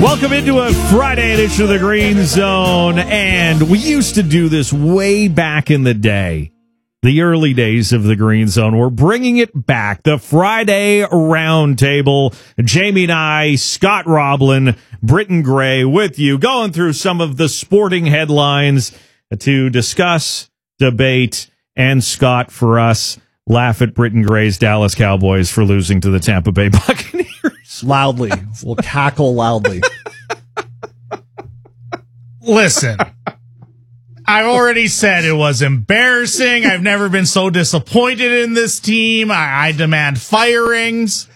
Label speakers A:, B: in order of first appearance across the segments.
A: Welcome into a Friday edition of the Green Zone, and we used to do this way back in the day, the early days of the Green Zone. We're bringing it back, the Friday Roundtable. Jamie and I, Scott Roblin, Britton Gray with you, going through some of the sporting headlines to discuss, debate, and Scott, for us, laugh at Britton Gray's Dallas Cowboys for losing to the Tampa Bay Buccaneers.
B: Loudly. We'll cackle loudly.
C: Listen, I've already said it was embarrassing. I've never been so disappointed in this team. I demand firings.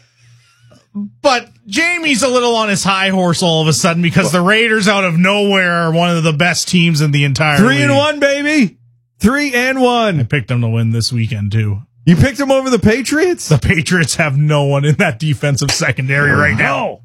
C: But Jamie's a little on his high horse all of a sudden because the Raiders out of nowhere are one of the best teams in the entire league.
A: 3-1, baby. 3-1.
C: I picked them to win this weekend, too.
A: You picked them over the Patriots?
C: The Patriots have no one in that defensive secondary right now.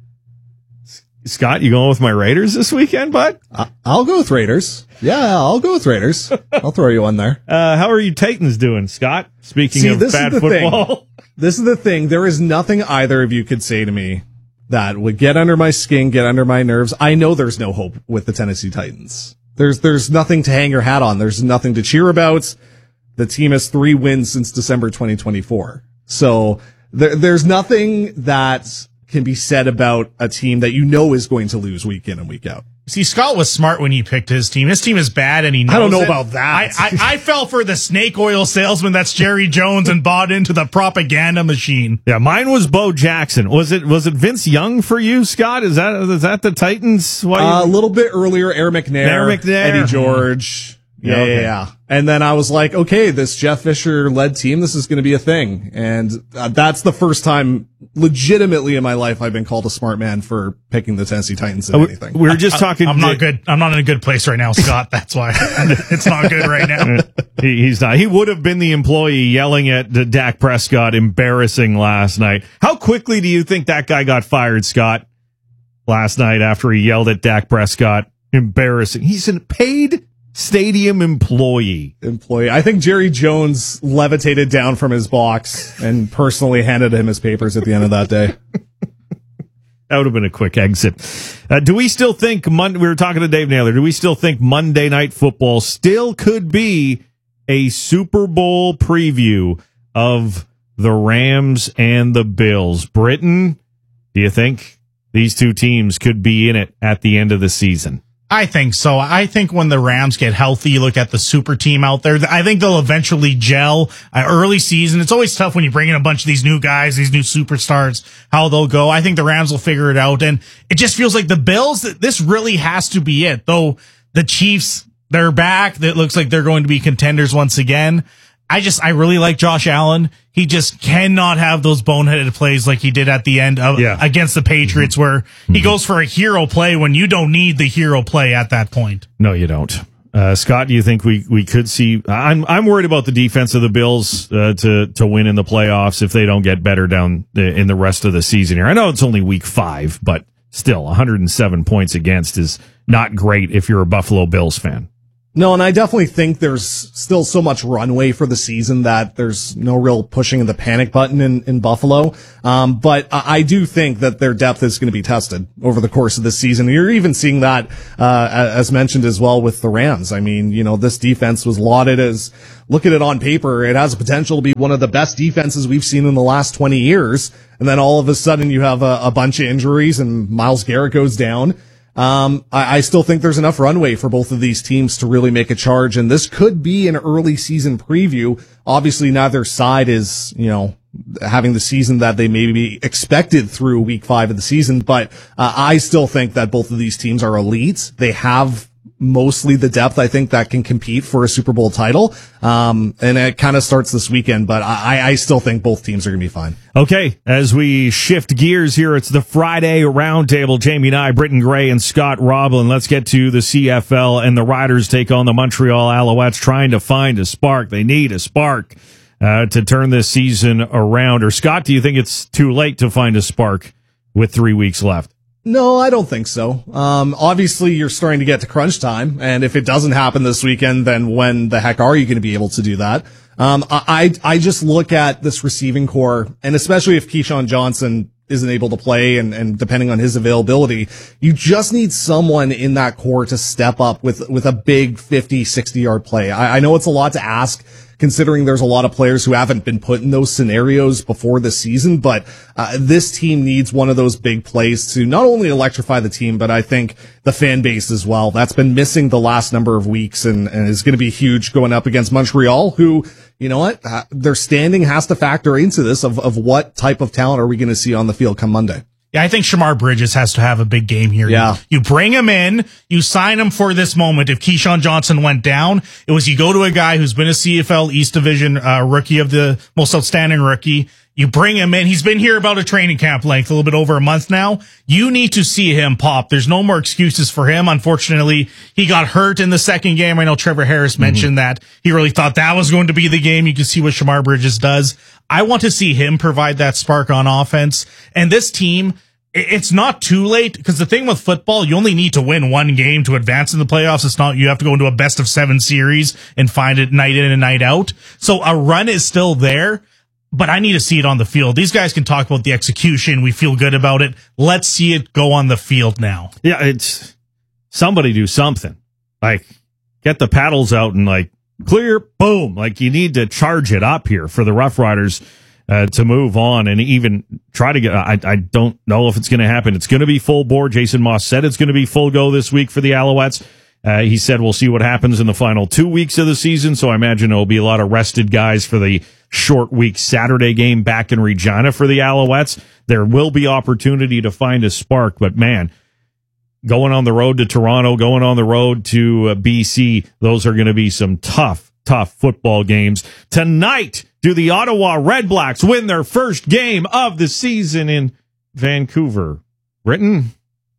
A: Scott, you going with my Raiders this weekend, bud?
B: I'll go with Raiders. Yeah, I'll go with Raiders. I'll throw you one there.
A: How are you Titans doing, Scott? Speaking of bad football.
B: This is the thing. There is nothing either of you could say to me that would get under my skin, get under my nerves. I know there's no hope with the Tennessee Titans. There's nothing to hang your hat on. There's nothing to cheer about. The team has 3 wins since December 2024. So there's nothing that can be said about a team that you know is going to lose week in and week out.
C: See, Scott was smart when he picked his team. His team is bad, and he knows
B: I don't know
C: it.
B: about that.
C: I fell for the snake oil salesman that's Jerry Jones and bought into the propaganda machine.
A: Yeah, mine was Bo Jackson. Was it Vince Young for you, Scott? Is that the Titans?
B: A little bit earlier, Aaron McNair, Eddie George. Yeah. And then I was like, okay, this Jeff Fisher-led team, this is going to be a thing. And that's the first time legitimately in my life I've been called a smart man for picking the Tennessee Titans in anything.
A: We were just talking.
C: I'm not good. I'm not in a good place right now, Scott. That's why it's not good right now.
A: He's not. He would have been the employee yelling at Dak Prescott, embarrassing last night. How quickly do you think that guy got fired, Scott, last night after he yelled at Dak Prescott? Embarrassing. He's a paid stadium employee.
B: I think Jerry Jones levitated down from his box and personally handed him his papers at the end of that day.
A: That would have been a quick exit. Do we still think we were talking to Dave Naylor, do we still think Monday Night Football still could be a Super Bowl preview of the Rams and the Bills? Britton, do you think these two teams could be in it at the end of the season?
C: I think so. I think when the Rams get healthy, you look at the super team out there, I think they'll eventually gel. Early season, it's always tough when you bring in a bunch of these new guys, these new superstars, how they'll go. I think the Rams will figure it out. And it just feels like the Bills, this really has to be it. Though the Chiefs, they're back. It looks like they're going to be contenders once again. I really like Josh Allen. He just cannot have those boneheaded plays like he did at the end of against the Patriots, where he goes for a hero play when you don't need the hero play at that point.
A: No, you don't. Scott, do you think we could see? I'm worried about the defense of the Bills to win in the playoffs if they don't get better down in the rest of the season here. I know it's only week 5, but still 107 points against is not great if you're a Buffalo Bills fan.
B: No, and I definitely think there's still so much runway for the season that there's no real pushing of the panic button in Buffalo. But I do think that their depth is going to be tested over the course of the season. You're even seeing that, as mentioned as well with the Rams. I mean, this defense was lauded as, look at it on paper, it has the potential to be one of the best defenses we've seen in the last 20 years. And then all of a sudden you have a bunch of injuries and Myles Garrett goes down. I still think there's enough runway for both of these teams to really make a charge, and this could be an early season preview. Obviously, neither side is, having the season that they maybe expected through week 5 of the season, but I still think that both of these teams are elite. They have mostly the depth, I think, that can compete for a Super Bowl title. And it kind of starts this weekend, but I still think both teams are going to be fine.
A: Okay, as we shift gears here, it's the Friday Roundtable. Jamie and I, Britton Gray and Scott Roblin. Let's get to the CFL, and the Riders take on the Montreal Alouettes, trying to find a spark. They need a spark to turn this season around. Or, Scott, do you think it's too late to find a spark with 3 weeks left?
B: No, I don't think so. Obviously you're starting to get to crunch time, and if it doesn't happen this weekend, then when the heck are you going to be able to do that? I just look at this receiving core, and especially if Keyshawn Johnson isn't able to play and depending on his availability, you just need someone in that core to step up with a big 50, 60-yard play. I know it's a lot to ask, considering there's a lot of players who haven't been put in those scenarios before the season, but this team needs one of those big plays to not only electrify the team, but I think the fan base as well. That's been missing the last number of weeks and is going to be huge going up against Montreal, who, you know what, their standing has to factor into this of what type of talent are we going to see on the field come Monday.
C: Yeah, I think Shamar Bridges has to have a big game here.
B: Yeah.
C: You bring him in, you sign him for this moment. If Keyshawn Johnson went down, it was you go to a guy who's been a CFL East Division rookie of the most outstanding rookie. You bring him in. He's been here about a training camp length, a little bit over a month now. You need to see him pop. There's no more excuses for him. Unfortunately, he got hurt in the second game. I know Trevor Harris mentioned that. He really thought that was going to be the game. You can see what Shamar Bridges does. I want to see him provide that spark on offense. And this team, it's not too late, because the thing with football, you only need to win one game to advance in the playoffs. It's not, you have to go into a best of 7 series and find it night in and night out. So a run is still there, but I need to see it on the field. These guys can talk about the execution. We feel good about it. Let's see it go on the field now.
A: Yeah, it's somebody do something. Like, get the paddles out and like clear, boom. Like, you need to charge it up here for the Rough Riders to move on and even try to get, I don't know if it's going to happen. It's going to be full bore. Jason Moss said it's going to be full go this week for the Alouettes. He said we'll see what happens in the final 2 weeks of the season. So I imagine there'll be a lot of rested guys for the short week Saturday game back in Regina for the Alouettes. There will be opportunity to find a spark, but man, going on the road to Toronto, going on the road to BC, those are going to be some tough football games. Tonight, do the Ottawa Redblacks win their first game of the season in Vancouver? Britain?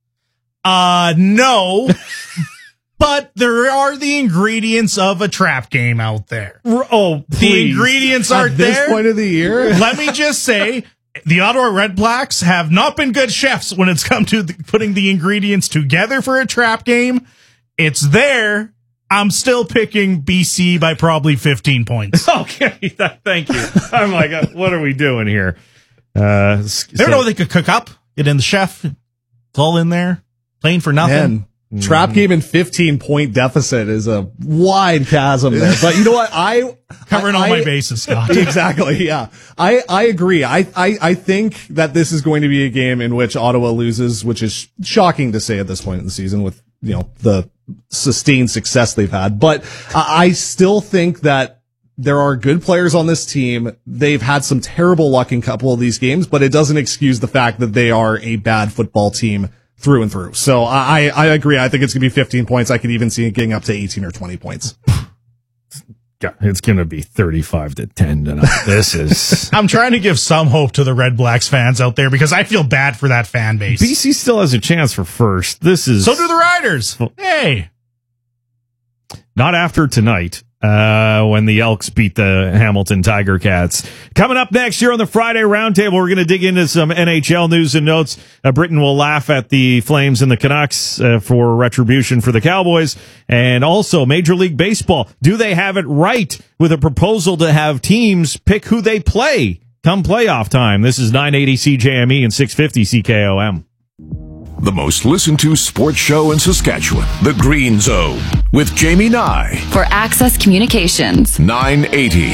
C: No. But there are the ingredients of a trap game out there.
A: Oh, please.
C: The ingredients are
B: At
C: there.
B: this point of the year?
C: Let me just say, the Ottawa Redblacks have not been good chefs when it's come to putting the ingredients together for a trap game. It's there. I'm still picking BC by probably 15 points.
A: Okay, thank you. I'm like, what are we doing here?
C: They don't know they could cook up. Get in the chef. It's all in there. Playing for nothing.
B: Man, trap game and 15-point deficit is a wide chasm there. But you know what?
C: Covering all my bases, Scott.
B: Exactly. Yeah. I agree. I think that this is going to be a game in which Ottawa loses, which is shocking to say at this point in the season with, you know, the sustained success they've had. But I still think that there are good players on this team. They've had some terrible luck in a couple of these games, but it doesn't excuse the fact that they are a bad football team through and through. So I agree. I think it's going to be 15 points. I could even see it getting up to 18 or 20 points.
A: God, it's going to be 35-10 tonight. This is...
C: I'm trying to give some hope to the Red Blacks fans out there because I feel bad for that fan base.
A: BC still has a chance for first. This is...
C: So do the Riders. Hey.
A: Not after tonight, when the Elks beat the Hamilton Tiger Cats. Coming up next year on the Friday Roundtable, we're going to dig into some NHL news and notes. Britain will laugh at the Flames and the Canucks for retribution for the Cowboys. And also Major League Baseball. Do they have it right with a proposal to have teams pick who they play come playoff time? This is 980 CJME and 650 CKOM.
D: The most listened to sports show in Saskatchewan, The Green Zone, with Jamie Nye.
E: For Access Communications.
D: 980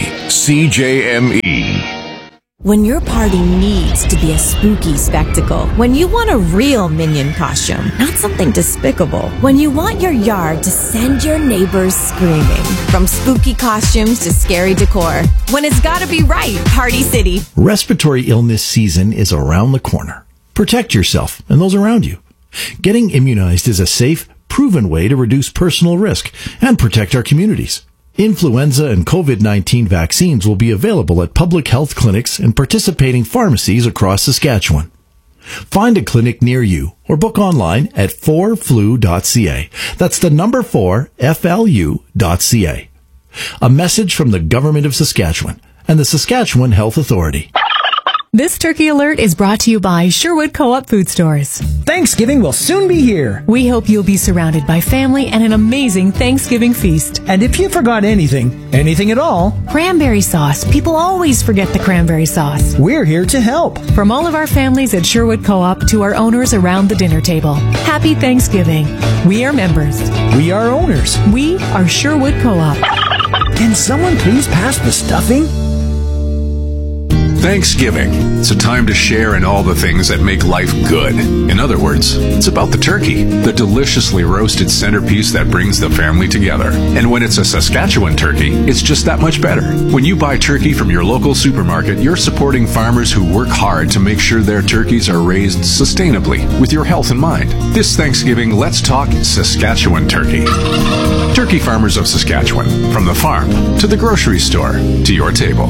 D: CJME.
F: When your party needs to be a spooky spectacle, when you want a real Minion costume, not something despicable, when you want your yard to send your neighbors screaming, from spooky costumes to scary decor, when it's gotta be right, Party City.
G: Respiratory illness season is around the corner. Protect yourself and those around you. Getting immunized is a safe, proven way to reduce personal risk and protect our communities. Influenza and COVID-19 vaccines will be available at public health clinics and participating pharmacies across Saskatchewan. Find a clinic near you or book online at 4flu.ca. That's the number 4flu.ca. A message from the Government of Saskatchewan and the Saskatchewan Health Authority.
H: This Turkey Alert is brought to you by Sherwood Co-op Food Stores.
I: Thanksgiving will soon be here.
H: We hope you'll be surrounded by family and an amazing Thanksgiving feast.
I: And if you forgot anything at all,
H: Cranberry sauce. People always forget the cranberry sauce.
I: we're here to help.
H: From all of our families at Sherwood Co-op to our owners around the dinner table, happy Thanksgiving. We are members.
I: We are owners.
H: We are Sherwood Co-op.
I: Can someone please pass the stuffing?
J: Thanksgiving. It's a time to share in all the things that make life good. In other words, it's about the turkey, the deliciously roasted centerpiece that brings the family together. And when it's a Saskatchewan turkey, it's just that much better. When you buy turkey from your local supermarket, you're supporting farmers who work hard to make sure their turkeys are raised sustainably with your health in mind. This Thanksgiving, let's talk Saskatchewan turkey. Turkey farmers of Saskatchewan, from the farm to the grocery store to your table.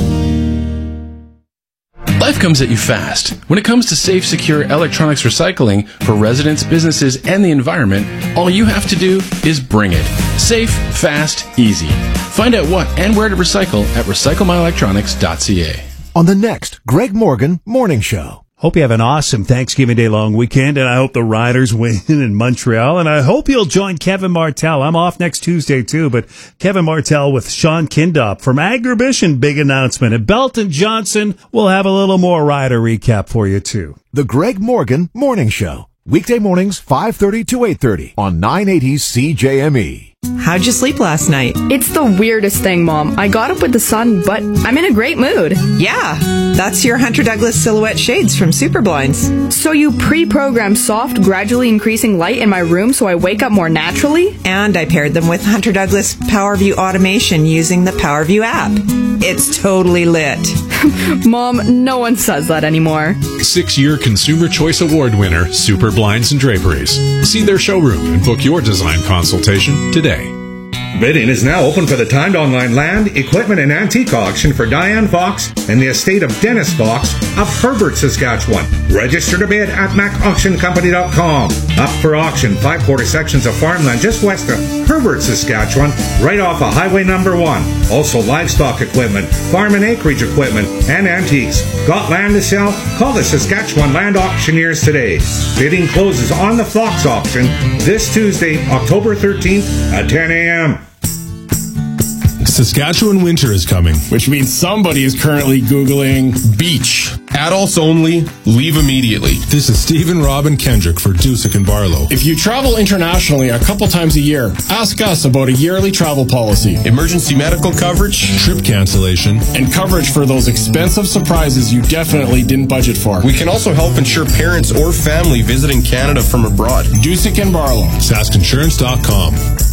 K: Life comes at you fast. When it comes to safe, secure electronics recycling for residents, businesses, and the environment, all you have to do is bring it. Safe, fast, easy. Find out what and where to recycle at recyclemyelectronics.ca.
L: On the next Greg Morgan Morning Show.
M: Hope you have an awesome Thanksgiving Day long weekend, and I hope the Riders win in Montreal, and I hope you'll join Kevin Martell. I'm off next Tuesday, too, but Kevin Martell with Sean Kindop from Agribition, big announcement. And Belton Johnson will have a little more Rider recap for you, too.
L: The Greg Morgan Morning Show. Weekday mornings, 5:30 to 8:30 on 980 CJME.
N: How'd you sleep last night?
O: It's the weirdest thing, Mom. I got up with the sun, but I'm in a great mood.
N: Yeah, that's your Hunter Douglas Silhouette Shades from Super Blinds.
O: So you pre-programmed soft, gradually increasing light in my room so I wake up more naturally?
N: And I paired them with Hunter Douglas PowerView automation using the PowerView app. It's totally lit.
O: Mom, no one says that anymore.
P: 6-year Consumer Choice Award winner, Super Blinds and Draperies. See their showroom and book your design consultation today.
Q: Bidding is now open for the timed online land, equipment, and antique auction for Diane Fox and the estate of Dennis Fox of Herbert, Saskatchewan. Register to bid at macauctioncompany.com. Up for auction 5/4 sections of farmland just west of Herbert, Saskatchewan, right off of Highway number 1. Also livestock equipment, farm and acreage equipment, and antiques. Got land to sell? Call the Saskatchewan Land Auctioneers today. Bidding closes on the Fox auction this Tuesday, October 13th at 10 a.m.
R: Saskatchewan winter is coming, which means somebody is currently Googling beach. Adults only, leave immediately. This is Stephen Robin Kendrick for Dusick and Barlow. If you travel internationally a couple times a year, ask us about a yearly travel policy. Emergency medical coverage, trip cancellation, and coverage for those expensive surprises you definitely didn't budget for. We can also help insure parents or family visiting Canada from abroad. Dusick and Barlow. SaskInsurance.com.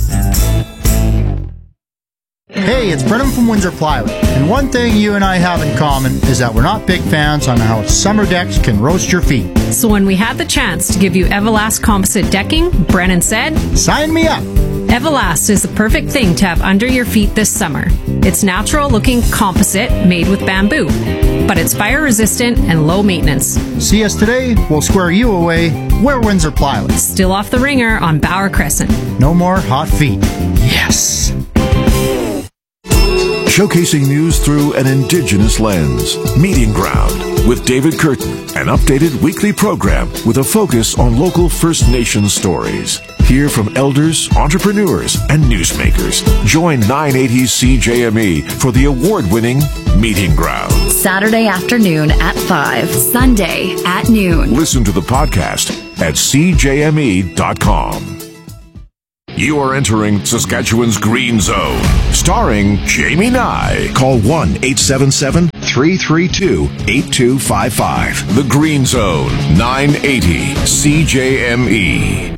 S: Hey, it's Brennan from Windsor Plywood, and one thing you and I have in common is that we're not big fans on how summer decks can roast your feet.
T: So when we had the chance to give you Everlast composite decking, Brennan said,
S: "Sign me up!"
T: Everlast is the perfect thing to have under your feet this summer. It's natural-looking composite made with bamboo, but it's fire-resistant and low maintenance.
S: See us today, we'll square you away. We're Windsor Plywood.
T: Still off the ringer on Bauer Crescent.
S: No more hot feet. Yes!
L: Showcasing news through an Indigenous lens. Meeting Ground with David Curtin, an updated weekly program with a focus on local First Nations stories. Hear from elders, entrepreneurs, and newsmakers. Join 980 CJME for the award-winning Meeting Ground.
E: Saturday afternoon at 5, Sunday at noon.
L: Listen to the podcast at cjme.com. You are entering Saskatchewan's Green Zone, starring Jamie Nye. Call 1-877-332-8255. The Green Zone, 980 CJME.